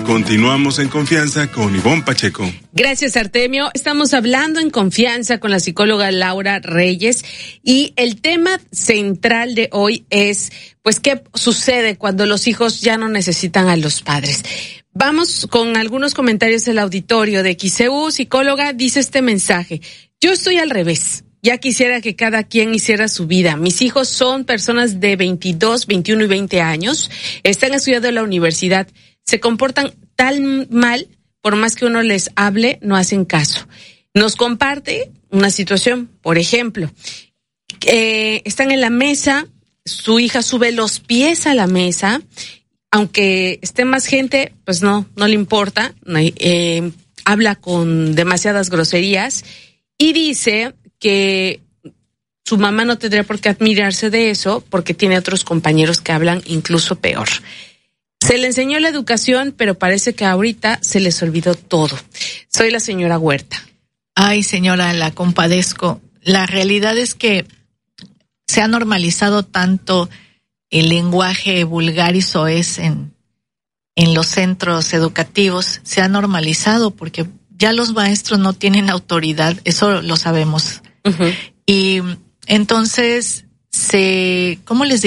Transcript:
Continuamos en Confianza con Ivonne Pacheco. Gracias, Artemio. Estamos hablando en Confianza con la psicóloga Laura Reyes y el tema central de hoy es, pues, ¿qué sucede cuando los hijos ya no necesitan a los padres? Vamos con algunos comentarios del auditorio de XEU. Psicóloga, dice este mensaje: yo estoy al revés. Ya quisiera que cada quien hiciera su vida. Mis hijos son personas de 22, 21 y 20 años. Están estudiando en la universidad. Se comportan tan mal, por más que uno les hable, no hacen caso. Nos comparte una situación, por ejemplo, están en la mesa, su hija sube los pies a la mesa, aunque esté más gente, pues no le importa, habla con demasiadas groserías y dice que su mamá no tendría por qué admirarse de eso porque tiene otros compañeros que hablan incluso peor. Se le enseñó la educación, pero parece que ahorita se les olvidó todo. Soy la señora Huerta. Ay, señora, la compadezco. La realidad es que se ha normalizado tanto el lenguaje vulgar y soez en los centros educativos. Se ha normalizado porque ya los maestros no tienen autoridad, eso lo sabemos. Uh-huh. Y entonces ¿cómo les digo?